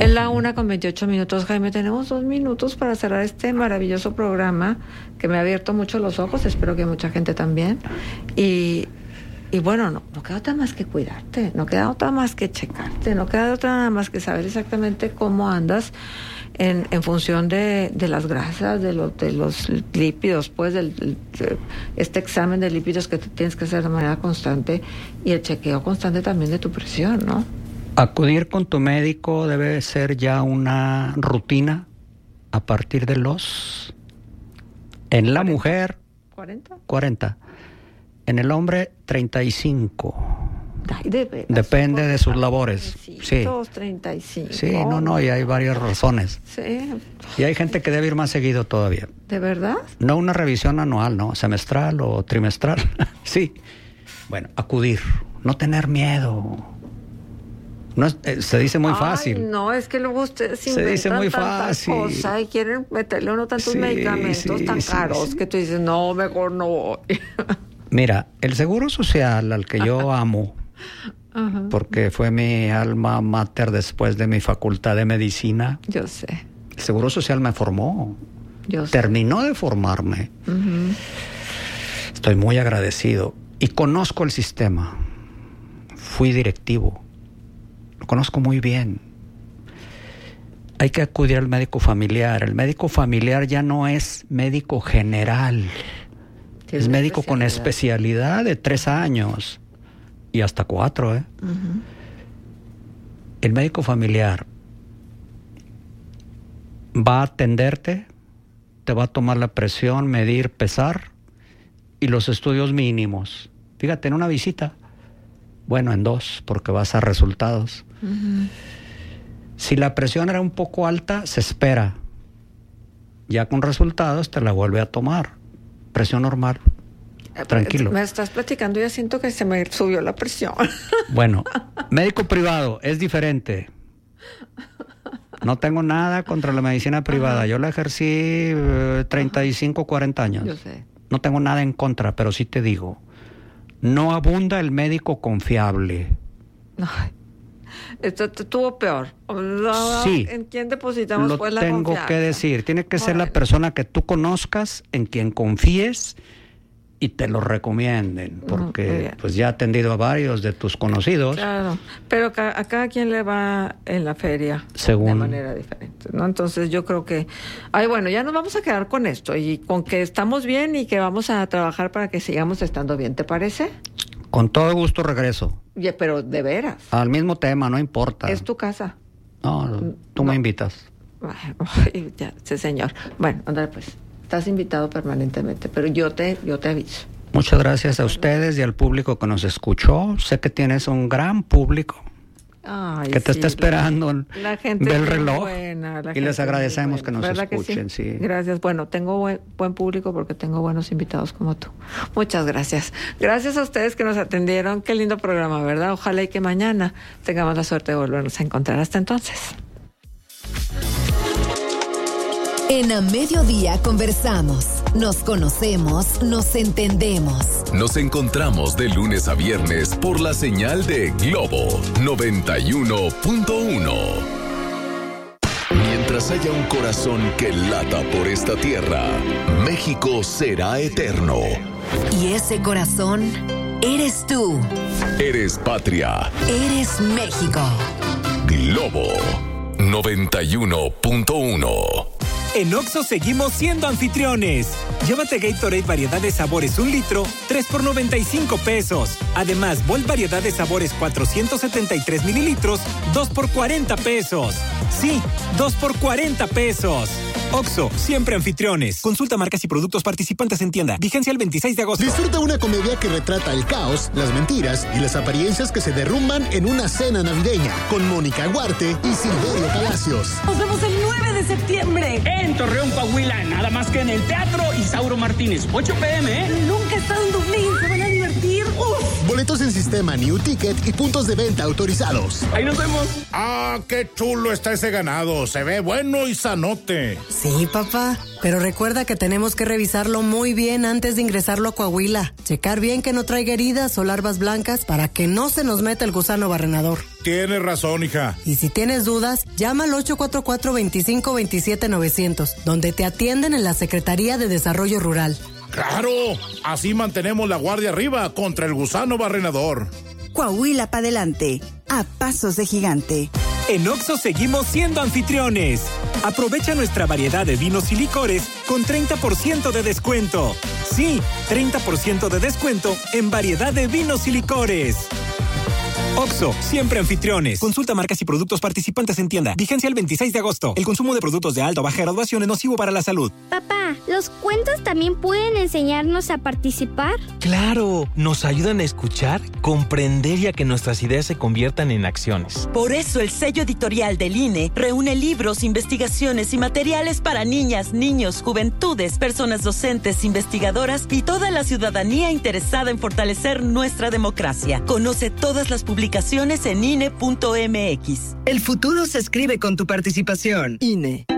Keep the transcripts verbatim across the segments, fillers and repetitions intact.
Es la una con veintiocho minutos, Jaime. Tenemos dos minutos para cerrar este maravilloso programa que me ha abierto mucho los ojos. Espero que mucha gente también. Y, y bueno, no, no queda otra más que cuidarte, no queda otra más que checarte, no queda otra nada más que saber exactamente cómo andas en, en función de, de las grasas, de los, de los lípidos, pues, del, de este examen de lípidos que tienes que hacer de manera constante y el chequeo constante también de tu presión, ¿no? Acudir con tu médico debe ser ya una rutina a partir de los... En la cuarenta. mujer... ¿cuarenta? cuarenta. En el hombre, treinta y cinco. Ay, de veras, Depende de sus labores. Sí. treinta y cinco. Sí, no, no, y hay varias razones. Sí. Y hay gente que debe ir más seguido todavía. ¿De verdad? No una revisión anual, no, semestral o trimestral. Sí. Bueno, acudir, no tener miedo. No es, eh, se dice muy Ay, fácil. No, es que luego ustedes se inventan dice muy tanta fácil. cosa y quieren meterle uno tantos Sí, medicamentos sí, tan sí, caros sí. que tú dices, no, mejor no voy. Mira, el Seguro Social al que yo amo, Ajá. porque fue mi alma mater después de mi facultad de medicina, Yo sé, el Seguro Social me formó, yo sé. terminó de formarme. Uh-huh. Estoy muy agradecido y conozco el sistema. Fui directivo, lo conozco muy bien. Hay que acudir al médico familiar. El médico familiar ya no es médico general. Es médico con especialidad de tres años y hasta cuatro, ¿eh? Uh-huh. El médico familiar va a atenderte, te va a tomar la presión, medir, pesar y los estudios mínimos. Fíjate, en una visita, bueno, en dos, porque vas a resultados. Uh-huh. Si la presión era un poco alta, se espera. Ya con resultados te la vuelve a tomar. Presión normal. Tranquilo. Me estás platicando y ya siento que se me subió la presión. Bueno, médico privado es diferente. No tengo nada contra la medicina privada. Ajá. Yo la ejercí eh, treinta y cinco, cuarenta años. Yo sé. No tengo nada en contra, pero sí te digo, no abunda el médico confiable. Ay, esto estuvo peor. Sí. ¿En quién depositamos Lo pues la tengo confianza? que decir. Tiene que ser Bueno. la persona que tú conozcas, en quien confíes y te lo recomienden, porque uh, pues ya he atendido a varios de tus conocidos. Claro, pero ca- a cada quien le va en la feria Según... de manera diferente, ¿no? Entonces yo creo que, ay, bueno, ya nos vamos a quedar con esto y con que estamos bien y que vamos a trabajar para que sigamos estando bien, ¿te parece? Con todo gusto regreso. Ya, pero de veras. Al mismo tema, no importa. Es tu casa. No, tú no. me invitas. Ay, ya, sí, señor. Bueno, ándale pues. Estás invitado permanentemente, pero yo te, yo te aviso. Muchas gracias a ustedes y al público que nos escuchó. Sé que tienes un gran público. Ay, que te sí, está esperando. La, la gente ve el es reloj buena, la y les agradecemos buena. que nos ¿verdad escuchen. Que sí? Sí. Gracias. Bueno, tengo buen, buen público porque tengo buenos invitados como tú. Muchas gracias. Gracias a ustedes que nos atendieron. Qué lindo programa, ¿verdad? Ojalá y que mañana tengamos la suerte de volvernos a encontrar. Hasta entonces. En A Mediodía conversamos, nos conocemos, nos entendemos. Nos encontramos de lunes a viernes por la señal de Globo noventa y uno punto uno. Mientras haya un corazón que lata por esta tierra, México será eterno. Y ese corazón eres tú. Eres patria. Eres México. Globo noventa y uno punto uno. En Oxxo seguimos siendo anfitriones. Llévate Gatorade variedad de sabores un litro, tres por noventa y cinco pesos. Además, Volt variedad de sabores cuatrocientos setenta y tres mililitros, dos por cuarenta pesos. Sí, dos por cuarenta pesos. Oxxo, siempre anfitriones. Consulta marcas y productos participantes en tienda. Vigencia el veintiséis de agosto. Disfruta una comedia que retrata el caos, las mentiras y las apariencias que se derrumban en una cena navideña. Con Mónica Huarte y Silverio Palacios. Nos vemos el nueve de septiembre. En Torreón, Coahuila, nada más que en el Teatro Isauro Martínez. ocho p m, ¿eh? Nunca he estado en Dublín. ¿Se van a divertir? ¡Uf! Boletos en sistema New Ticket y puntos de venta autorizados. Ahí nos vemos. Ah, qué chulo está ese ganado. Se ve bueno y sanote. Sí, papá. Pero recuerda que tenemos que revisarlo muy bien antes de ingresarlo a Coahuila. Checar bien que no traiga heridas o larvas blancas para que no se nos meta el gusano barrenador. Tienes razón, hija. Y si tienes dudas, llama al ocho cuatro cuatro, veinticinco veintisiete novecientos, donde te atienden en la Secretaría de Desarrollo Rural. ¡Claro! Así mantenemos la guardia arriba contra el gusano barrenador. Coahuila para adelante, a pasos de gigante. En Oxxo seguimos siendo anfitriones. Aprovecha nuestra variedad de vinos y licores con treinta por ciento de descuento. Sí, treinta por ciento de descuento en variedad de vinos y licores. Oxxo, siempre anfitriones. Consulta marcas y productos participantes en tienda. Vigencia el veintiséis de agosto. El consumo de productos de alta o baja graduación es nocivo para la salud. Papá, ¿los cuentos también pueden enseñarnos a participar? ¡Claro! Nos ayudan a escuchar, comprender y a que nuestras ideas se conviertan en acciones. Por eso el sello editorial del I N E reúne libros, investigaciones y materiales para niñas, niños, juventudes, personas docentes, investigadoras y toda la ciudadanía interesada en fortalecer nuestra democracia. Conoce todas las publicaciones Publicaciones en I N E punto M X. El futuro se escribe con tu participación. I N E.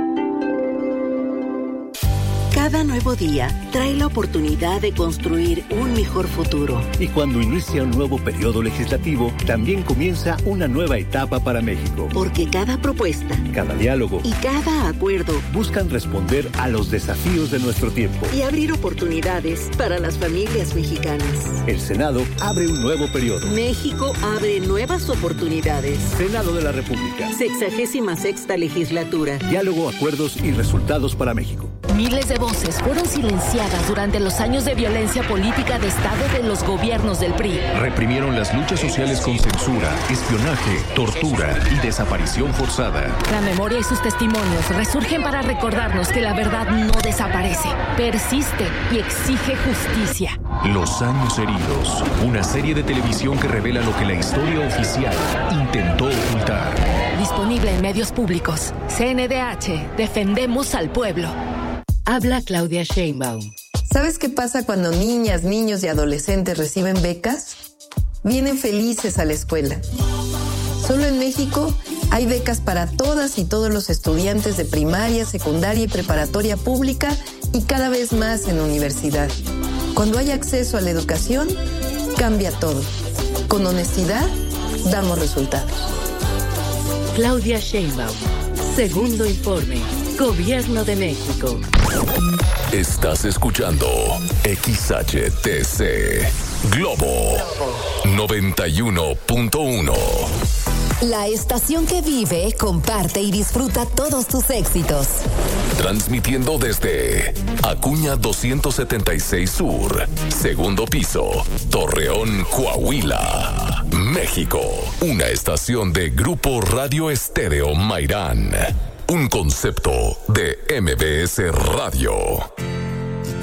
Cada nuevo día trae la oportunidad de construir un mejor futuro. Y cuando inicia un nuevo periodo legislativo, también comienza una nueva etapa para México. Porque cada propuesta, cada diálogo y cada acuerdo buscan responder a los desafíos de nuestro tiempo y abrir oportunidades para las familias mexicanas. El Senado abre un nuevo periodo. México abre nuevas oportunidades. Senado de la República. Sexagésima sexta legislatura. Diálogo, acuerdos y resultados para México. Miles de voces fueron silenciadas durante los años de violencia política de Estado de los gobiernos del P R I. Reprimieron las luchas sociales con censura, espionaje, tortura y desaparición forzada. La memoria y sus testimonios resurgen para recordarnos que la verdad no desaparece, persiste y exige justicia. Los años heridos, una serie de televisión que revela lo que la historia oficial intentó ocultar. Disponible en medios públicos. C N D H, defendemos al pueblo. Habla Claudia Sheinbaum. ¿Sabes qué pasa cuando niñas, niños y adolescentes reciben becas? Vienen felices a la escuela. Solo en México hay becas para todas y todos los estudiantes de primaria, secundaria y preparatoria pública y cada vez más en universidad. Cuando hay acceso a la educación, cambia todo. Con honestidad, damos resultados. Claudia Sheinbaum. Segundo informe. Gobierno de México. Estás escuchando X H T C Globo noventa y uno punto uno. La estación que vive, comparte y disfruta todos tus éxitos. Transmitiendo desde Acuña doscientos setenta y seis Sur, segundo piso, Torreón, Coahuila, México. Una estación de Grupo Radio Estéreo Mairán. Un concepto de M B S Radio.